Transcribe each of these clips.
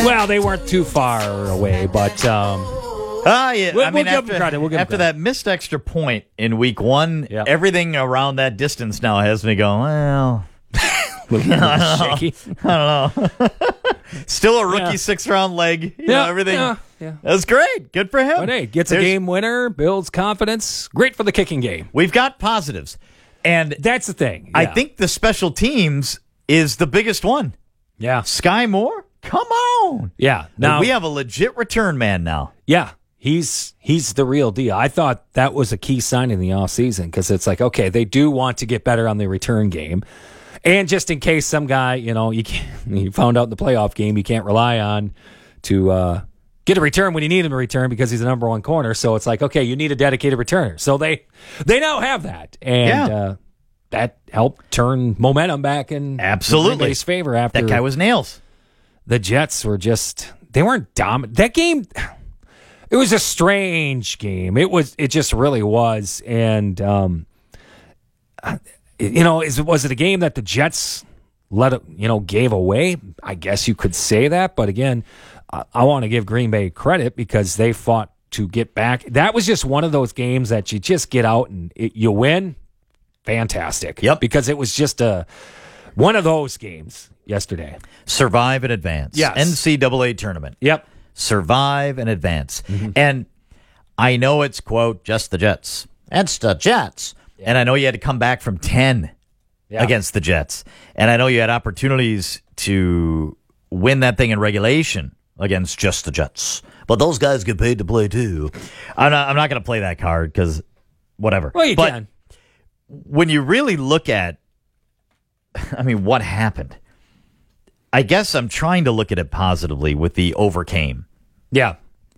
Well, they weren't too far away, but Yeah. We'll give them credit. After that missed extra point in week one, Yep. everything around that distance now has me going, well, shaky. I don't know. Still a rookie 6th-round leg. You know, everything. Yeah. That's great. Good for him. But hey, gets a game winner, builds confidence. Great for the kicking game. We've got positives. And That's the thing. I Yeah. think the special teams is the biggest one. Yeah. Sky Moore? Come on. Yeah. Now we have a legit return man now. Yeah, he's the real deal. I thought that was a key sign in the offseason because it's like, okay, they do want to get better on the return game. And just in case some guy, you found out in the playoff game you can't rely on to get a return when you need him to return because he's the number one corner. So it's like, okay, you need a dedicated returner. So they now have that. And that helped turn momentum back in Absolutely. Green Bay's favor after That guy was nails. the Jets were they weren't dominant. That game, it was a strange game. It just really was. And, was it a game that the Jets gave away? I guess you could say that. But again, I want to give Green Bay credit because they fought to get back. That was just one of those games that you just get out and you win. Fantastic. Yep. Because it was just one of those games yesterday. Survive and advance. Yes. NCAA tournament. Yep. Survive and advance. And I know it's, quote, just the Jets. It's the Jets. Yeah. And I know you had to come back from 10 against the Jets. And I know you had opportunities to win that thing in regulation against just the Jets. But those guys get paid to play, too. I'm not going to play that card because whatever. Well, you can. When you really look at, what happened, I guess I'm trying to look at it positively with the overcame. Yeah.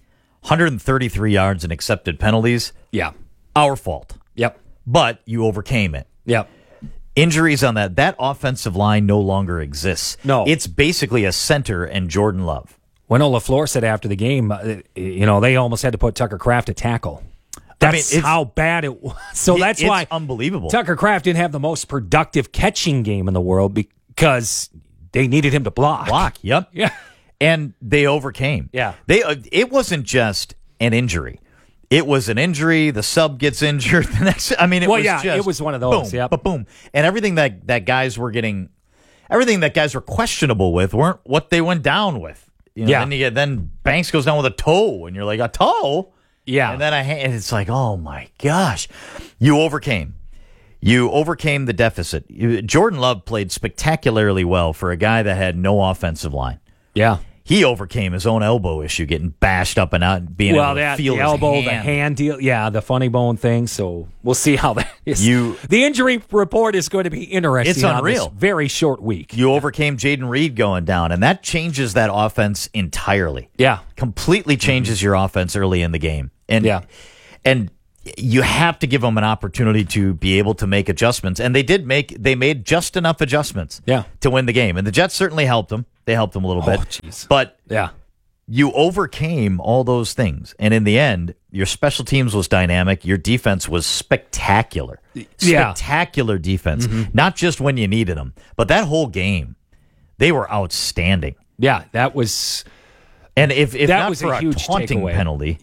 133 yards and accepted penalties. Yeah. Our fault. Yep. But you overcame it. Yep. Injuries on that offensive line no longer exists. No. It's basically a center and Jordan Love. When LaFleur said after the game, they almost had to put Tucker Kraft at tackle. That's how bad it was. So that's why it's unbelievable. Tucker Kraft didn't have the most productive catching game in the world because they needed him to block. Yep. Yeah. And they overcame. Yeah. It wasn't just an injury. It was an injury. The sub gets injured. The next. It was one of those. Boom, Yep. boom, and everything that guys were getting, everything that guys were questionable with weren't what they went down with. Then Banks goes down with a toe, and you're like, a toe. Yeah. And then and it's like, oh my gosh, you overcame. You overcame the deficit. Jordan Love played spectacularly well for a guy that had no offensive line. Yeah. He overcame his own elbow issue, getting bashed up and out, and being able to feel the his elbow, hand. the hand deal, the funny bone thing. So we'll see how that is. The injury report is going to be interesting. It's unreal. On this very short week. You overcame Jaden Reed going down, and that changes that offense entirely. Yeah, completely changes your offense early in the game. And and you have to give them an opportunity to be able to make adjustments, and they made just enough adjustments to win the game. And the Jets certainly helped them. They helped them a little bit. Geez. But you overcame all those things. And in the end, your special teams was dynamic. Your defense was spectacular. Spectacular defense. Not just when you needed them, but that whole game, they were outstanding. Yeah, that was... And if that not was for a huge taunting takeaway. penalty,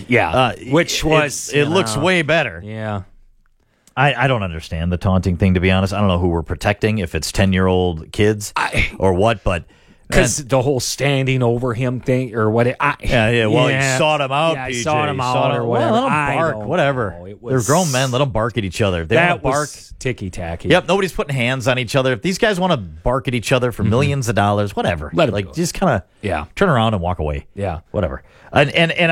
which was... It looks way better. Yeah. I don't understand the taunting thing, to be honest. I don't know who we're protecting, if it's 10-year-old kids or what, but... Because the whole standing over him thing or what? He sought him out. Yeah, PJ. sought him out or whatever. Well, let them bark, whatever. They're grown men. Let them bark at each other. They want to bark. Ticky-tacky. Yep, nobody's putting hands on each other. If these guys want to bark at each other for millions of dollars, whatever. Let them go. Just kind of turn around and walk away. Yeah. Whatever. And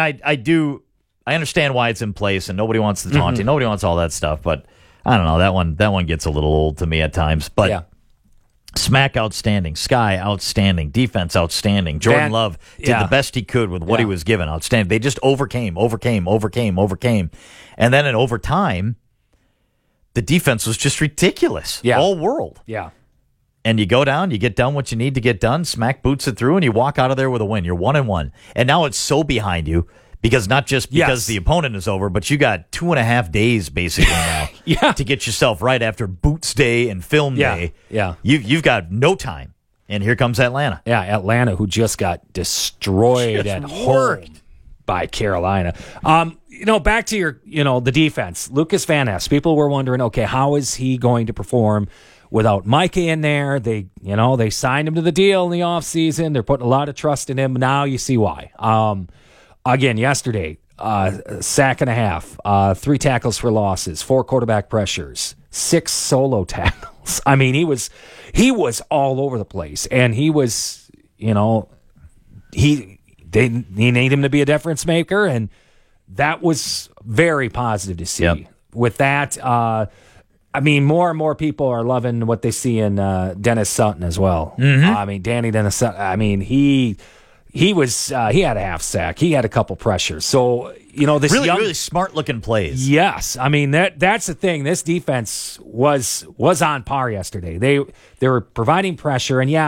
I understand why it's in place, and nobody wants the taunting. Nobody wants all that stuff, but I don't know. That one gets a little old to me at times. But Smack outstanding. Sky outstanding. Defense outstanding. Jordan Love did the best he could with what he was given. Outstanding. They just overcame. And then in overtime, the defense was just ridiculous. Yeah. All world. Yeah. And you go down, you get done what you need to get done, Smack boots it through, and you walk out of there with a win. You're 1-1. And now it's so behind you. Because not just because the opponent is over, but you got 2.5 days basically now to get yourself right after Boots Day and Film Day. Yeah. You've got no time And here comes Atlanta. Yeah, Atlanta, who just got destroyed at home by Carolina. Back to your, the defense. Lucas Van Ness. People were wondering, okay, how is he going to perform without Micah in there? They signed him to the deal in the offseason. They're putting a lot of trust in him. Now you see why. Again, yesterday, sack and a half, 3 tackles for losses, 4 quarterback pressures, 6 solo tackles. I mean, he was all over the place, and he was, they need him to be a difference maker, and that was very positive to see. Yep. With that, more and more people are loving what they see in Dennis Sutton as well. Mm-hmm. Danny Dennis Sutton. He had a half sack. He had a couple pressures. So, this really smart looking plays. Yes. That's the thing. This defense was on par yesterday. They were providing pressure, and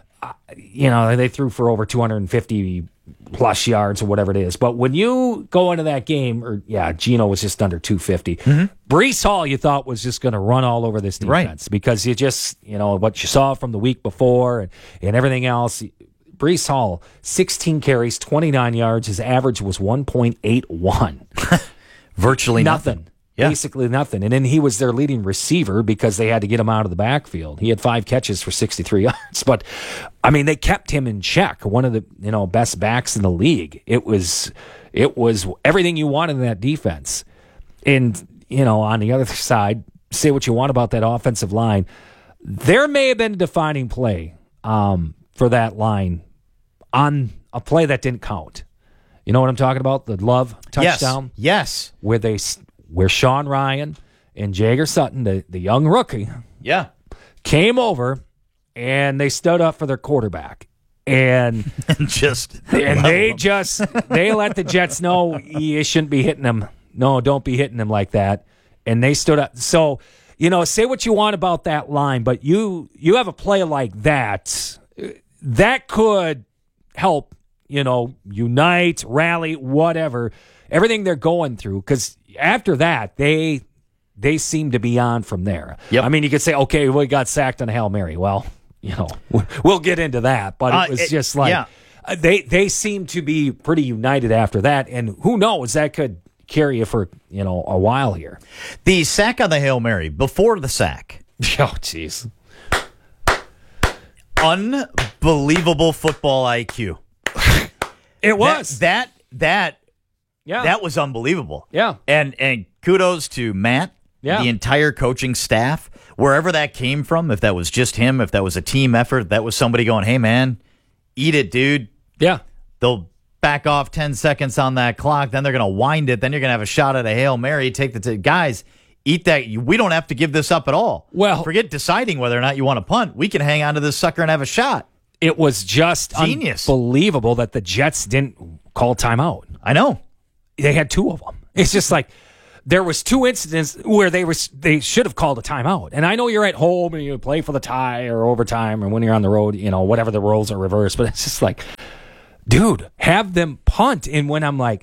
they threw for over 250 plus yards or whatever it is. But when you go into that game, Geno was just under 250. Mm-hmm. Breece Hall, you thought, was just going to run all over this defense because you just, what you saw from the week before and everything else. Breece Hall, 16 carries, 29 yards. His average was 1.81. Virtually nothing. Yeah. Basically nothing. And then he was their leading receiver because they had to get him out of the backfield. He had 5 catches for 63 yards. But, they kept him in check. One of the, best backs in the league. It was everything you wanted in that defense. And, on the other side, say what you want about that offensive line. There may have been a defining play for that line on a play that didn't count. You know what I'm talking about? The Love touchdown? Yes. Where Sean Ryan and Jagger Sutton, the young rookie, came over and they stood up for their quarterback. And they let the Jets know you shouldn't be hitting them. No, don't be hitting them like that. And they stood up. So, say what you want about that line, but you have a play like that could help, unite, rally, whatever, everything they're going through. Because after that, they seem to be on from there. Yep. You could say, okay, we got sacked on a Hail Mary. Well, we'll get into that. But it was just like they seem to be pretty united after that. And who knows, that could carry you for, a while here. The sack on the Hail Mary, before the sack. Oh, jeez. Unbelievable football IQ. It was. That was unbelievable. Yeah. And kudos to Matt, the entire coaching staff, wherever that came from, if that was just him, if that was a team effort, that was somebody going, hey, man, eat it, dude. Yeah. They'll back off 10 seconds on that clock, then they're going to wind it, then you're going to have a shot at a Hail Mary, take the guys. Eat that. We don't have to give this up at all. Well, forget deciding whether or not you want to punt. We can hang on to this sucker and have a shot. It was just genius, unbelievable that the Jets didn't call timeout. I know. They had 2 of them. It's just like there was 2 incidents where they should have called a timeout. And I know you're at home and you play for the tie or overtime, or when you're on the road, whatever the roles are reversed. But it's just like, dude, have them punt. And when I'm like,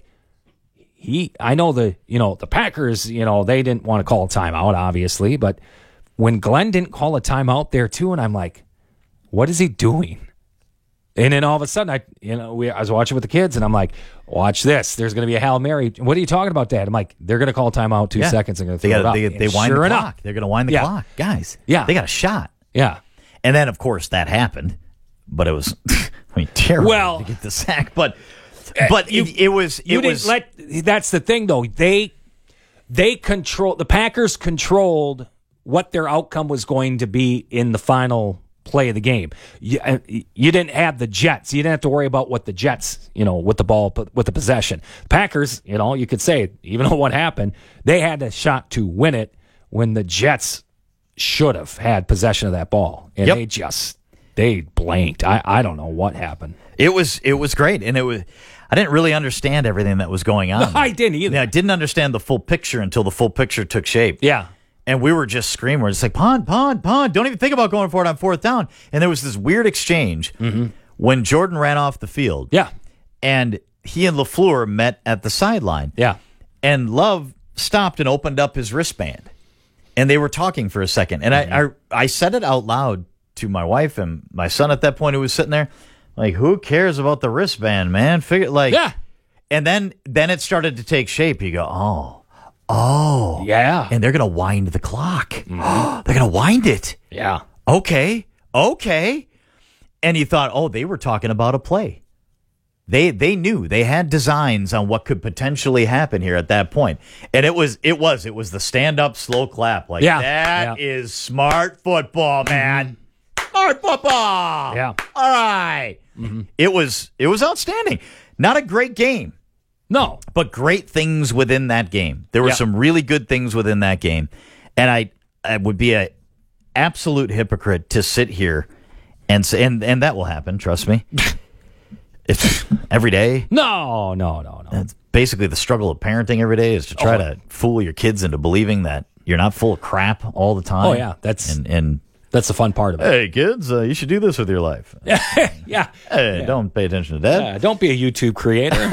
I know the Packers, they didn't want to call a timeout, obviously, but when Glenn didn't call a timeout there too, and I'm like, what is he doing? And then all of a sudden, I was watching with the kids, and I'm like, watch this. There's going to be a Hail Mary. What are you talking about, Dad? I'm like, they're going to call a timeout 2 seconds and going to throw it up. They wind the clock. They're going to wind the clock. Guys, they got a shot. Yeah. And then, of course, that happened, but it was, terrible to get the sack, but it was. That's the thing, though. The Packers controlled what their outcome was going to be in the final play of the game. You didn't have the Jets. You didn't have to worry about what the Jets, with the ball, with the possession. Packers, you could say, even though what happened, they had a shot to win it when the Jets should have had possession of that ball, and they blanked. I don't know what happened. It was great, and I didn't really understand everything that was going on. I didn't either. I didn't understand the full picture until the full picture took shape. Yeah. And we were just screaming. We're just like, punt. Don't even think about going for it on 4th down. And there was this weird exchange when Jordan ran off the field. Yeah. And he and LaFleur met at the sideline. Yeah. And Love stopped and opened up his wristband. And they were talking for a second. And I said it out loud to my wife and my son at that point who was sitting there, like, who cares about the wristband, man? Figure like, Yeah. And then it started to take shape. You go, oh, Yeah. and they're gonna wind the clock. They're gonna wind it. Yeah. Okay. And you thought, oh, they were talking about a play. They knew they had designs on what could potentially happen here at that point. And it was the stand up slow clap. Like that is smart football, man. Smart football. Yeah. All right. It was outstanding. Not a great game, No. but great things within that game. There were some really good things within that game. And I would be an absolute hypocrite to sit here and say, and that will happen, trust me. It's every day. No. It's basically the struggle of parenting every day is to try to fool your kids into believing that you're not full of crap all the time. Oh, yeah. That's the fun part of it. Hey, kids, you should do this with your life. Yeah. Hey, don't pay attention to that. Don't be a YouTube creator.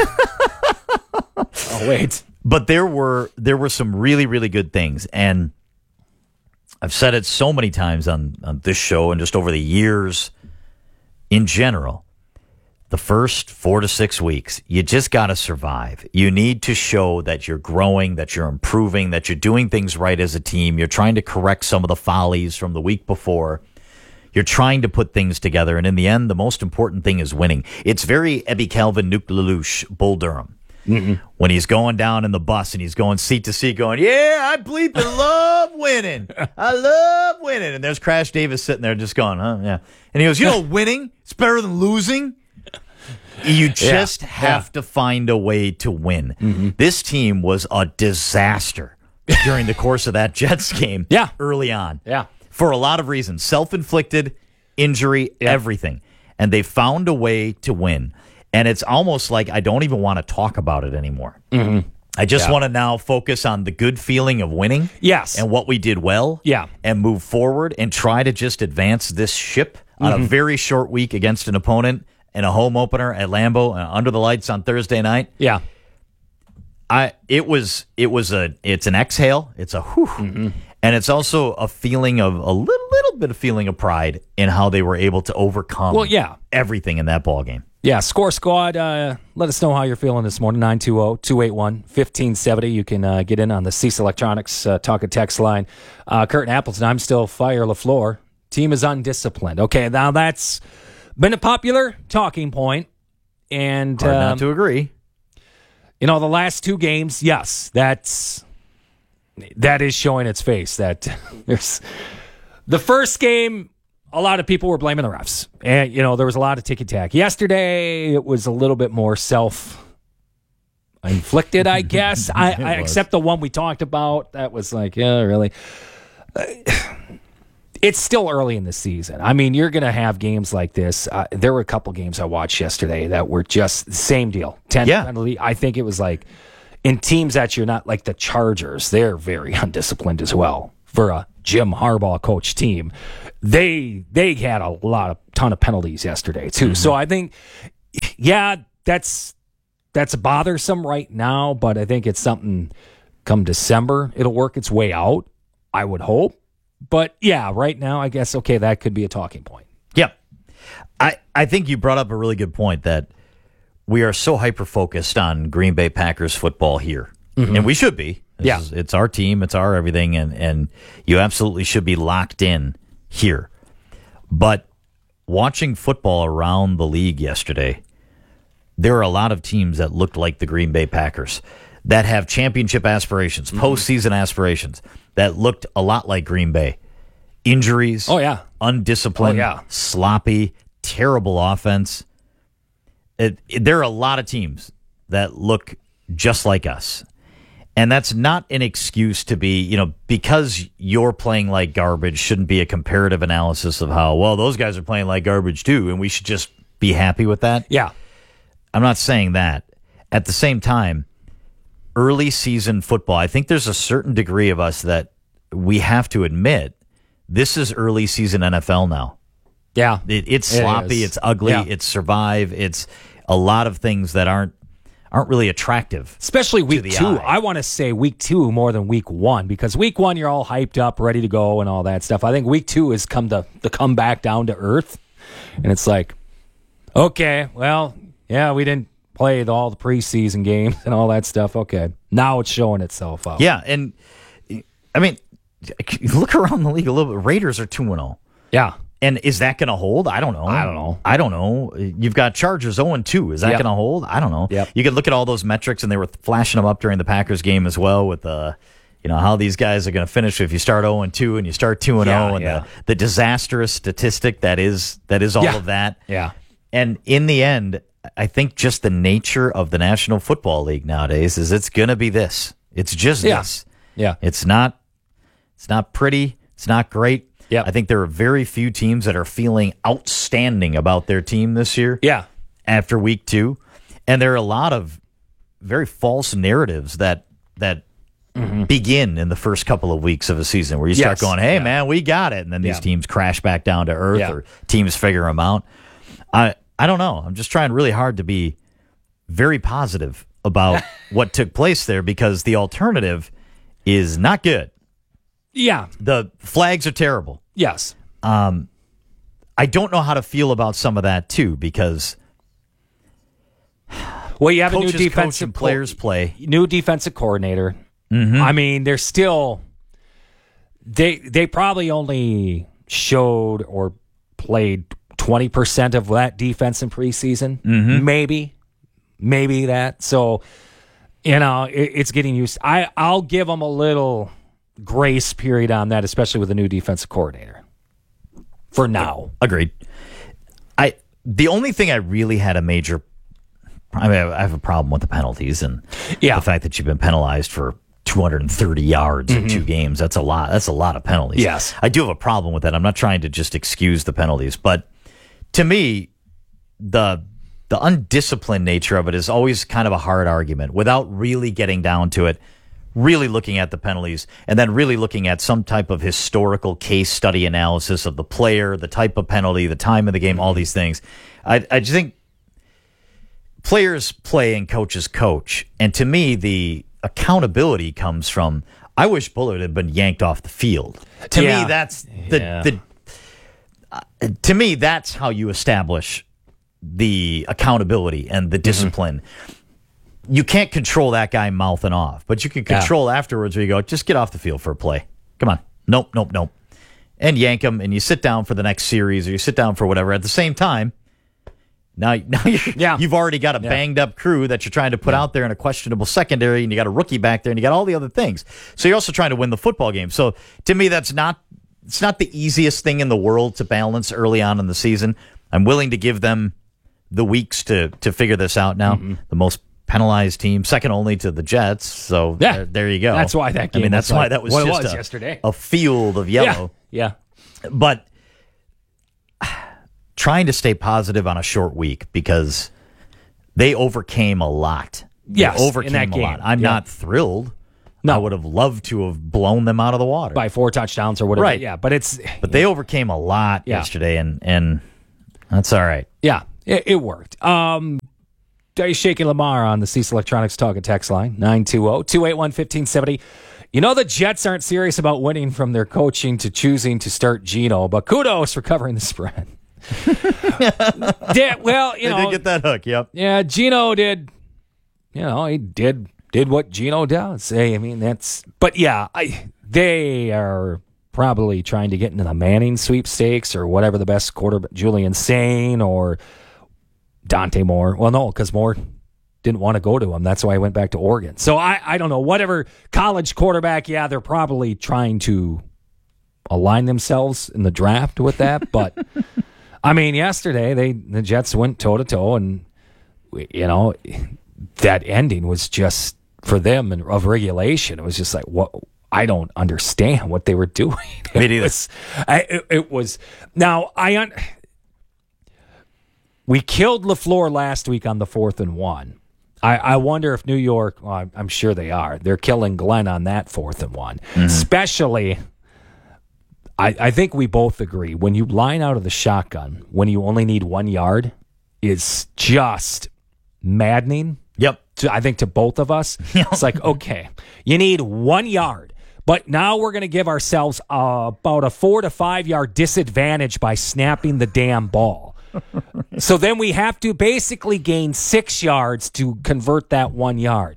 Oh, wait. But there were some really, really good things. And I've said it so many times on this show and just over the years in general. The first 4 to 6 weeks, you just got to survive. You need to show that you're growing, that you're improving, that you're doing things right as a team. You're trying to correct some of the follies from the week before. You're trying to put things together. And in the end, the most important thing is winning. It's very Ebby Calvin, Nuke LaLoosh, Bull Durham. Mm-hmm. When he's going down in the bus and he's going seat to seat going, yeah, I bleep and love winning. I love winning. And there's Crash Davis sitting there just going, huh, yeah. And he goes, winning, it's better than losing. You just have to find a way to win. Mm-hmm. This team was a disaster during the course of that Jets game early on. Yeah. For a lot of reasons. Self-inflicted, injury, everything. And they found a way to win. And it's almost like I don't even want to talk about it anymore. Mm-hmm. I just want to now focus on the good feeling of winning. Yes. And what we did well. Yeah. And move forward and try to just advance this ship on a very short week against an opponent in a home opener at Lambeau under the lights on Thursday night. Yeah. It's an exhale. It's a whew. Mm-hmm. And it's also a feeling of a little bit of feeling of pride in how they were able to overcome everything in that ball game. Yeah, Score Squad, let us know how you're feeling this morning, 920-281-1570. You can get in on the Cease Electronics talk and text line. Kurt Appleton, I'm still fire LaFleur. Team is undisciplined. Okay, now that's been a popular talking point. And hard not to agree. The last two games, yes, that is showing its face. That there's the first game, a lot of people were blaming the refs. And, there was a lot of ticky-tack. Yesterday, it was a little bit more self-inflicted, I guess. I except the one we talked about. That was like, yeah, really. It's still early in the season. I mean, you're going to have games like this. There were a couple games I watched yesterday that were just the same deal. 10 penalty. I think it was like in teams that you're not, like the Chargers, they're very undisciplined as well for a Jim Harbaugh coach team. They had a ton of penalties yesterday too. Mm-hmm. So I think, that's bothersome right now, but I think it's something come December, it'll work its way out, I would hope. But right now, I guess, okay, that could be a talking point. Yeah. I think you brought up a really good point that we are so hyper-focused on Green Bay Packers football here. Mm-hmm. And we should be. It's our team. It's our everything. And you absolutely should be locked in here. But watching football around the league yesterday, there are a lot of teams that looked like the Green Bay Packers that have championship aspirations, postseason aspirations, that looked a lot like Green Bay. Injuries, undisciplined, sloppy, terrible offense. There are a lot of teams that look just like us. And that's not an excuse to be, because you're playing like garbage shouldn't be a comparative analysis of how, well, those guys are playing like garbage too, and we should just be happy with that. Yeah. I'm not saying that. At the same time, early season football, I think there's a certain degree of us that we have to admit this is early season NFL now. Yeah. It's sloppy, it's ugly, it's survive, it's a lot of things that aren't aren't really attractive. Especially week the 2. eye. I want to say week 2 more than week 1 because week 1 you're all hyped up, ready to go and all that stuff. I think week 2 is come back down to earth. And it's like, okay, well, yeah, we didn't play all the preseason games and all that stuff. Okay, now it's showing itself out. Yeah, and I mean, look around the league a little bit. Raiders are 2-0. Yeah. And is that going to hold? I don't know. You've got Chargers 0-2. Is that going to hold? I don't know. Yep. You could look at all those metrics, and they were flashing them up during the Packers game as well with how these guys are going to finish if you start 0-2 and you start 2-0, and the disastrous statistic that is all of that. Yeah. And in the end, I think just the nature of the National Football League nowadays is it's going to be this. It's just this. Yeah. It's not pretty. It's not great. Yeah. I think there are very few teams that are feeling outstanding about their team this year. Yeah. After week 2, and there are a lot of very false narratives that begin in the first couple of weeks of a season where you start going, "Hey, man, we got it," and then these teams crash back down to earth, or teams figure them out. I don't know. I'm just trying really hard to be very positive about what took place there because the alternative is not good. Yeah. The flags are terrible. Yes. I don't know how to feel about some of that too because well, you have coaches a new defensive coach and players play. New defensive coordinator. Mm-hmm. I mean, they're still they probably only showed or played 20% of that defense in preseason. Mm-hmm. Maybe that. So, it's getting used. I'll give them a little grace period on that, especially with the new defensive coordinator. For now. Agreed. The only thing I really had I have a problem with the penalties and the fact that you've been penalized for 230 yards in 2 games. That's a lot. That's a lot of penalties. Yes. I do have a problem with that. I'm not trying to just excuse the penalties, but to me, the undisciplined nature of it is always kind of a hard argument without really getting down to it. Really looking at the penalties and then really looking at some type of historical case study analysis of the player, the type of penalty, the time of the game, all these things. I just think players play and coaches coach. And to me, the accountability comes from, I wish Bullard had been yanked off the field. To me, that's to me, that's how you establish the accountability and the discipline. You can't control that guy mouthing off, but you can control afterwards where you go, just get off the field for a play. Come on. Nope. And yank him, and you sit down for the next series, or you sit down for whatever. At the same time, now you've already got a banged-up crew that you're trying to put out there in a questionable secondary, and you got a rookie back there, and you got all the other things. So you're also trying to win the football game. So to me, it's not the easiest thing in the world to balance early on in the season. I'm willing to give them the weeks to figure this out now. The most penalized team, second only to the Jets. So there you go. That's why that game. That's why that was what just it was yesterday. A field of yellow. Yeah. But trying to stay positive on a short week because they overcame a lot. Yes, they overcame in that a game. lot. I'm not thrilled. No. I would have loved to have blown them out of the water by 4 touchdowns or whatever. Right. Yeah, but they overcame a lot yesterday, and that's all right. Yeah, it worked. Shaky Lamar on the Cease Electronics Talk and Text line, 920-281-1570. The Jets aren't serious about winning from their coaching to choosing to start Geno, but kudos for covering the spread. They did get that hook, yep. Yeah, Geno did, he did what Geno does. Hey, I mean, they are probably trying to get into the Manning sweepstakes or whatever the best quarterback, Julian Sane or Dante Moore. Well, no, because Moore didn't want to go to him. That's why he went back to Oregon. So I don't know. Whatever college quarterback, they're probably trying to align themselves in the draft with that. But, I mean, yesterday the Jets went toe-to-toe, and, that ending was just, for them, and of regulation, it was just like, what? I don't understand what they were doing. It was. Now, we killed LaFleur last week on the 4th and 1. I wonder if New York, well, I'm sure they are. They're killing Glenn on that 4th and 1. Especially, I think we both agree, when you line out of the shotgun, when you only need 1 yard, is just maddening. Yep. I think to both of us. It's like, okay, you need 1 yard. But now we're going to give ourselves about a 4 to 5 yard disadvantage by snapping the damn ball. So then we have to basically gain 6 yards to convert that 1 yard.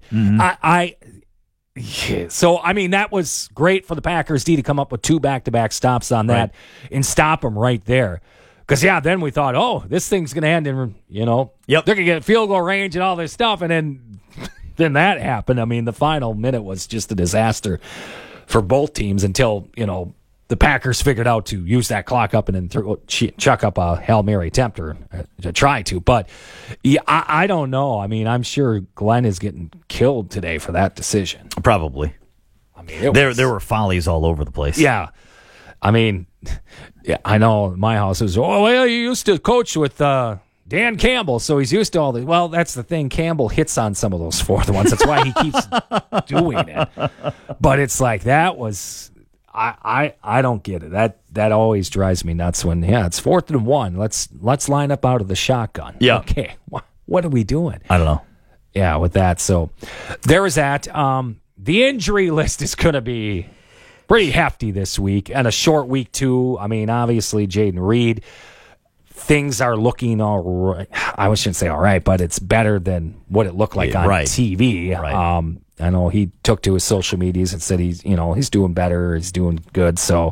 So, I mean, that was great for the Packers D to come up with 2 back-to-back stops on that and stop them right there. Because, then we thought, oh, this thing's going to end in, they're going to get field goal range and all this stuff. And then that happened. I mean, the final minute was just a disaster for both teams until, the Packers figured out to use that clock up and then chuck up a Hail Mary attempt or to try to. But I don't know. I mean, I'm sure Glenn is getting killed today for that decision. Probably. I mean, there were follies all over the place. Yeah. I mean, I know my house is, you used to coach with Dan Campbell, so he's used to all this. Well, that's the thing. Campbell hits on some of those fourth ones. That's why he keeps doing it. But it's like that was... I don't get it. That always drives me nuts when it's 4th and 1. Let's line up out of the shotgun. Yeah. Okay. What are we doing? I don't know. Yeah, with that. So there is that. The injury list is going to be pretty hefty this week and a short week too. I mean, obviously Jaden Reed. Things are looking all right. I shouldn't say all right, but it's better than what it looked like on TV. Right. I know he took to his social medias and said he's doing better, he's doing good. So,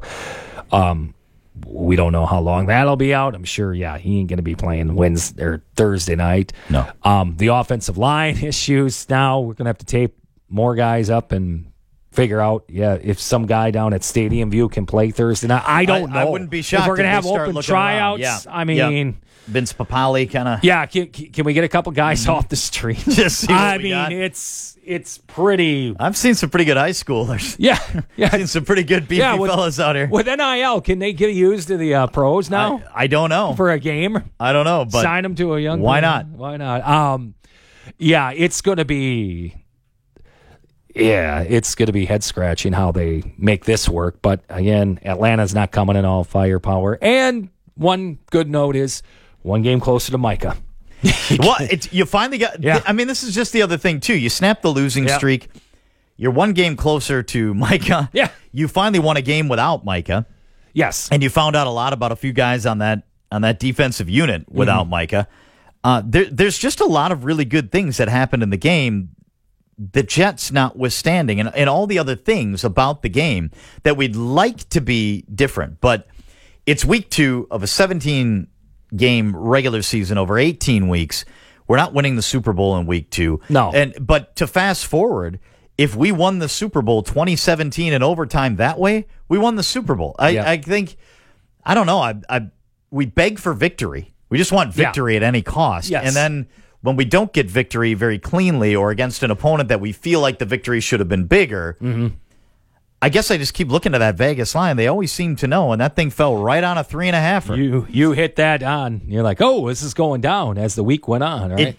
we don't know how long that'll be out. I'm sure, he ain't going to be playing Wednesday or Thursday night. No. The offensive line issues. Now we're going to have to tape more guys up and figure out, if some guy down at Stadium View can play Thursday night. I don't know. I wouldn't be shocked if we're going to have start open tryouts. Yeah. I mean, Vince Papali kind of. Yeah, can we get a couple guys off the street? Just see what we got. It's pretty. I've seen some pretty good high schoolers. Yeah. I've seen some pretty good beefy fellas out here. With NIL, can they get used to the pros now? I don't know. For a game? I don't know, but sign them to a young. Why not? Why not? It's going to be. Yeah, it's going to be head scratching how they make this work. But again, Atlanta's not coming in all firepower. And one good note is 1 game closer to Micah. Well, you finally got. Yeah. I mean, this is just the other thing too. You snap the losing streak. You're 1 game closer to Micah. Yeah. You finally won a game without Micah. Yes. And you found out a lot about a few guys on that defensive unit without Micah. There's just a lot of really good things that happened in the game. The Jets notwithstanding, and all the other things about the game that we'd like to be different. But it's week 2 of a 17-game regular season over 18 weeks. We're not winning the Super Bowl in week 2. No. But to fast forward, if we won the Super Bowl 2017 in overtime that way, we won the Super Bowl. I think, I don't know, we beg for victory. We just want victory at any cost. Yes. And then when we don't get victory very cleanly or against an opponent that we feel like the victory should have been bigger, I guess I just keep looking at that Vegas line. They always seem to know, and that thing fell right on a 3.5. You hit that on. You're like, oh, this is going down as the week went on. Right?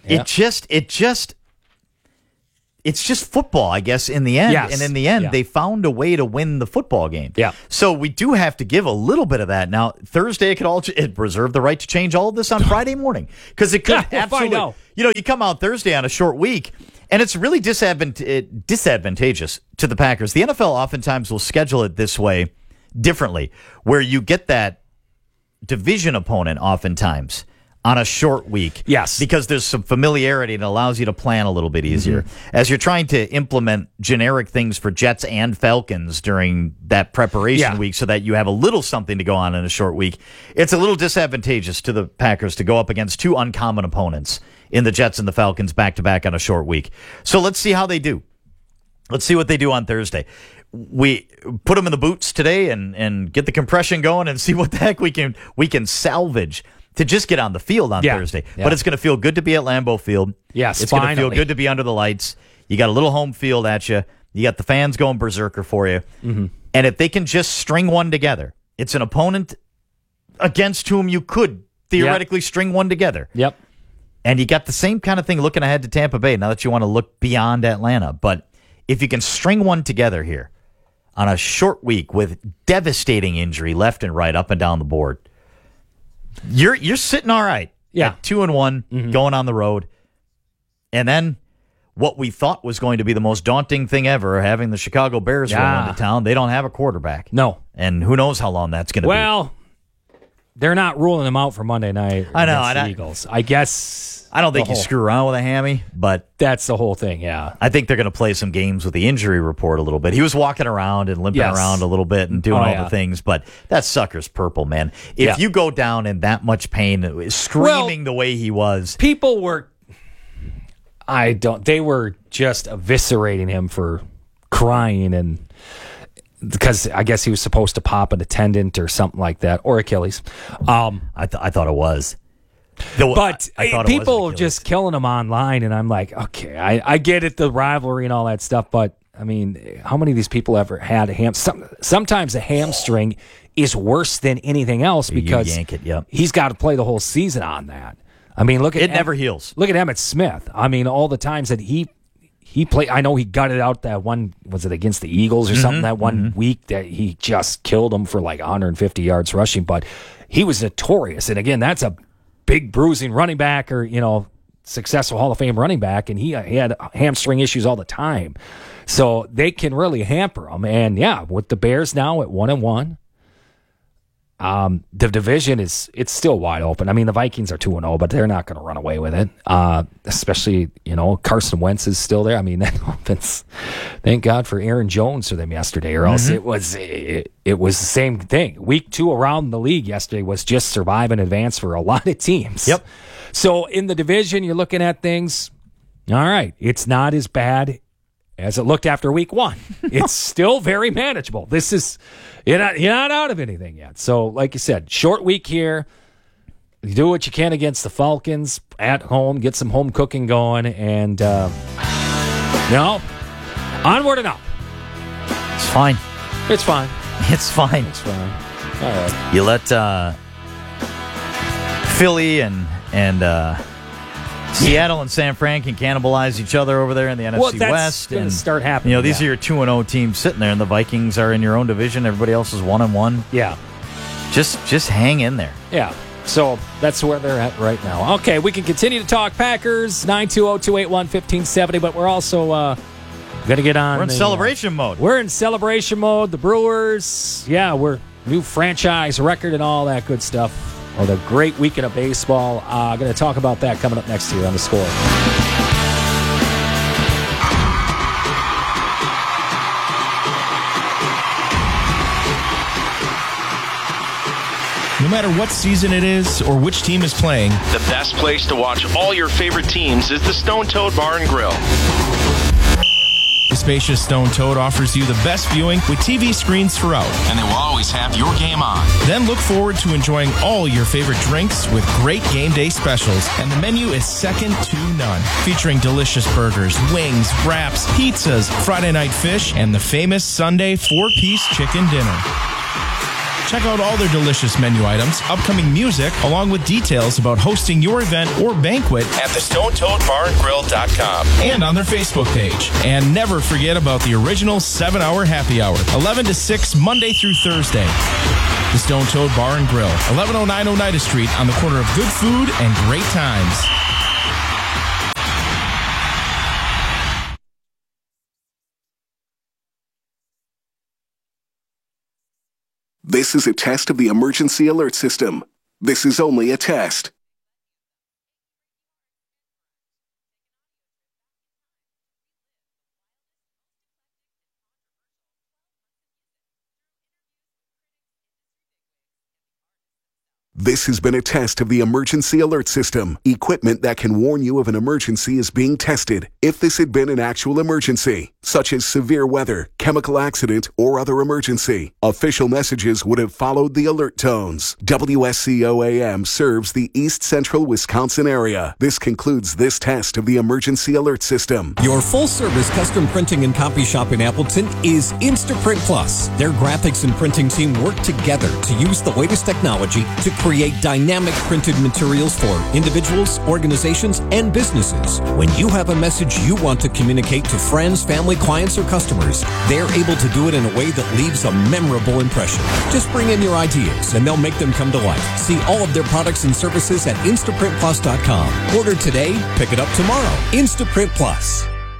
It's just football, I guess, in the end. Yes. And in the end, they found a way to win the football game. Yeah. So we do have to give a little bit of that. Now, Thursday, it reserved the right to change all of this on Friday morning. Because it could absolutely. You come out Thursday on a short week, and it's really disadvantageous to the Packers. The NFL oftentimes will schedule it this way differently, where you get that division opponent oftentimes on a short week. Yes. Because there's some familiarity and allows you to plan a little bit easier. As you're trying to implement generic things for Jets and Falcons during that preparation week so that you have a little something to go on in a short week, it's a little disadvantageous to the Packers to go up against 2 uncommon opponents in the Jets and the Falcons back-to-back on a short week. So let's see how they do. Let's see what they do on Thursday. We put them in the boots today and get the compression going and see what the heck we can salvage to just get on the field on Thursday. Yeah. But it's going to feel good to be at Lambeau Field. Yes, it's going to feel good to be under the lights. You got a little home field at you. You got the fans going berserker for you. And if they can just string one together, it's an opponent against whom you could theoretically string one together. Yep. And you got the same kind of thing looking ahead to Tampa Bay, now that you want to look beyond Atlanta. But if you can string one together here on a short week with devastating injury left and right, up and down the board, you're sitting all right. Yeah. At 2-1, going on the road. And then what we thought was going to be the most daunting thing ever, having the Chicago Bears roll into town. They don't have a quarterback. No. And who knows how long that's going to be. Well, they're not ruling them out for Monday night against the Eagles. I guess. I don't think you screw around with a hammy, but that's the whole thing, yeah. I think they're going to play some games with the injury report a little bit. He was walking around and limping around a little bit and doing all the things, but that sucker's purple, man. If you go down in that much pain, screaming the way he was. People were, they were just eviscerating him for crying, and because I guess he was supposed to pop a tendon or something like that, or Achilles. I thought it was. But people just killing him online, and I'm like, okay, I get it, the rivalry and all that stuff, but I mean, how many of these people ever had sometimes a hamstring is worse than anything else because you yank it, he's got to play the whole season on that. I mean, look at it never heals. Look at Emmitt Smith. I mean, all the times that he played, I know he gutted out that one, was it against the Eagles or something, that one week that he just killed them for like 150 yards rushing, but he was notorious. And again, that's a big bruising running back, or successful Hall of Fame running back, and he had hamstring issues all the time, so they can really hamper him. And with the Bears now at 1-1, the division it's still wide open. I mean, the Vikings are 2-0, but they're not going to run away with it. Especially Carson Wentz is still there. I mean, that offense. Thank God for Aaron Jones for them yesterday, or else it was the same thing. Week 2 around the league yesterday was just survive and advance for a lot of teams. Yep. So in the division, you're looking at things. All right, it's not as bad as it looked after week 1. It's still very manageable. This is you're not out of anything yet. So, like you said, short week here. You do what you can against the Falcons at home, get some home cooking going, and onward and up. It's fine. It's fine. It's fine. It's fine. All right. You let Philly and Seattle and San Fran can cannibalize each other over there in the NFC West. And start happening. These are your 2-0 teams sitting there, and the Vikings are in your own division. Everybody else is 1-1. Yeah. Just hang in there. Yeah. So that's where they're at right now. Okay, we can continue to talk Packers, 920-281-1570, but we're also going to get on. We're in celebration mode. We're in celebration mode. The Brewers, we're new franchise record and all that good stuff. Or the great weekend of baseball. I'm going to talk about that coming up next year on The Score. No matter what season it is or which team is playing, the best place to watch all your favorite teams is the Stone Toad Bar and Grill. The spacious Stone Toad offers you the best viewing with TV screens throughout. And they will always have your game on. Then look forward to enjoying all your favorite drinks with great game day specials. And the menu is second to none. Featuring delicious burgers, wings, wraps, pizzas, Friday night fish, and the famous Sunday 4-piece chicken dinner. Check out all their delicious menu items, upcoming music, along with details about hosting your event or banquet at thestonetoadbarandgrill.com and on their Facebook page. And never forget about the original 7-hour happy hour, 11 to 6, Monday through Thursday. The Stone Toad Bar and Grill, 1109 Oneida Street, on the corner of good food and great times. This is a test of the emergency alert system. This is only a test. This has been a test of the emergency alert system. Equipment that can warn you of an emergency is being tested. If this had been an actual emergency, such as severe weather, chemical accident, or other emergency, official messages would have followed the alert tones. WSCO-AM serves the East Central Wisconsin area. This concludes this test of the emergency alert system. Your full-service custom printing and copy shop in Appleton is Instaprint Plus. Their graphics and printing team work together to use the latest technology to create dynamic printed materials for individuals, organizations, and businesses. When you have a message you want to communicate to friends, family, clients, or customers, they're able to do it in a way that leaves a memorable impression. Just bring in your ideas and they'll make them come to life. See all of their products and services at InstaprintPlus.com. Order today, pick it up tomorrow. Instaprint Plus.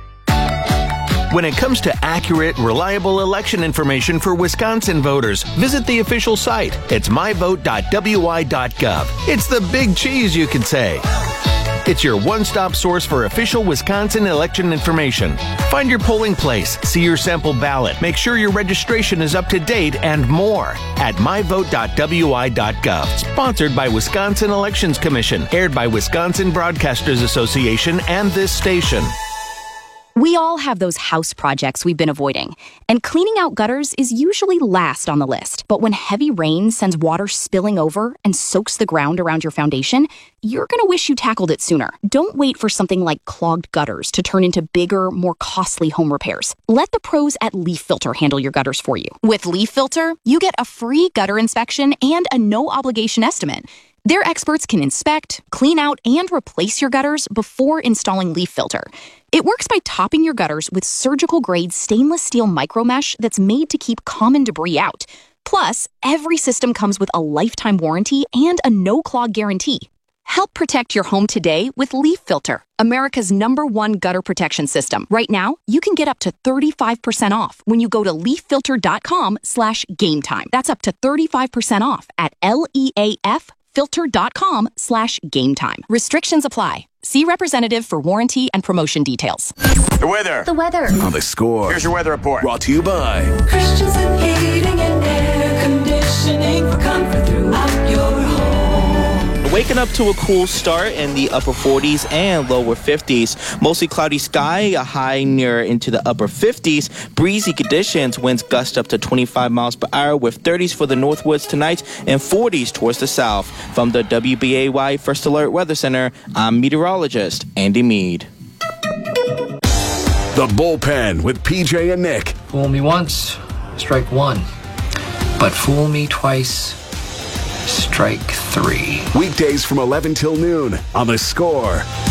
When it comes to accurate, reliable election information for Wisconsin voters, visit the official site. It's myvote.wi.gov. It's the big cheese, you could say. It's your one-stop source for official Wisconsin election information. Find your polling place, see your sample ballot, make sure your registration is up to date, and more at myvote.wi.gov. Sponsored by Wisconsin Elections Commission, aired by Wisconsin Broadcasters Association and this station. We all have those house projects we've been avoiding, and cleaning out gutters is usually last on the list. But when heavy rain sends water spilling over and soaks the ground around your foundation, you're going to wish you tackled it sooner. Don't wait for something like clogged gutters to turn into bigger, more costly home repairs. Let the pros at Leaf Filter handle your gutters for you. With Leaf Filter, you get a free gutter inspection and a no-obligation estimate. Their experts can inspect, clean out, and replace your gutters before installing Leaf Filter. It works by topping your gutters with surgical-grade stainless steel micromesh that's made to keep common debris out. Plus, every system comes with a lifetime warranty and a no-clog guarantee. Help protect your home today with Leaf Filter, America's #1 gutter protection system. Right now, you can get up to 35% off when you go to leaffilter.com/gametime. That's up to 35% off at leaffilter.com/gametime. Restrictions apply. See representative for warranty and promotion details. The weather. The weather. On The Score. Here's your weather report. Brought to you by Christensen Heating and Air Conditioning for comfort throughout your home. Waking up to a cool start in the upper 40s and lower 50s. Mostly cloudy sky, a high near into the upper 50s. Breezy conditions, winds gust up to 25 miles per hour with 30s for the Northwoods tonight and 40s towards the south. From the WBAY First Alert Weather Center, I'm meteorologist Andy Mead. The Bullpen with PJ and Nick. Fool me once, strike one. But fool me twice, strike three. Weekdays from 11 till noon on The Score.